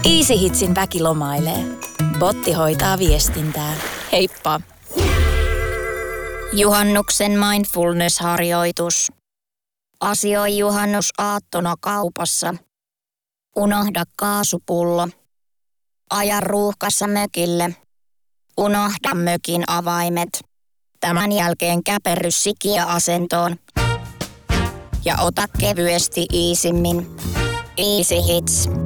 Easy Hitsin väki lomailee. Botti hoitaa viestintää. Heippa! Juhannuksen mindfulness-harjoitus. Asioi juhannusaattona kaupassa. Unohda kaasupullo. Aja ruuhkassa mökille. Unohda mökin avaimet. Tämän jälkeen käperry sikiö-asentoon. Ja ota kevyesti iisimmin. Easy Hits.